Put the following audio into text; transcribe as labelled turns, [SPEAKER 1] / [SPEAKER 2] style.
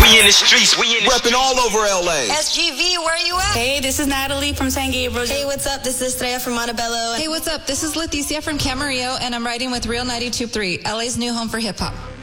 [SPEAKER 1] in the streets,
[SPEAKER 2] repping all over LA.
[SPEAKER 3] SGV, where are you at?
[SPEAKER 4] Hey, this is Natalie from San Gabriel.
[SPEAKER 3] Hey, what's up? This is Estrella from Montebello.
[SPEAKER 5] Hey, what's up? This is Leticia from Camarillo, and I'm riding with Real 92.3, LA's new home for hip hop.